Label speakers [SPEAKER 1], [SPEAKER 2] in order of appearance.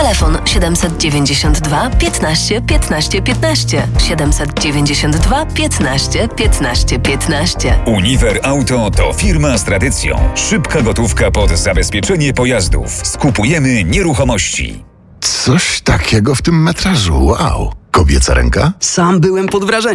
[SPEAKER 1] Telefon 792 15 15 15. 792 15 15 15.
[SPEAKER 2] Uniwer Auto to firma z tradycją. Szybka gotówka pod zabezpieczenie pojazdów. Skupujemy nieruchomości.
[SPEAKER 3] Coś takiego w tym metrażu, wow. Kobieca ręka?
[SPEAKER 4] Sam byłem pod wrażeniem.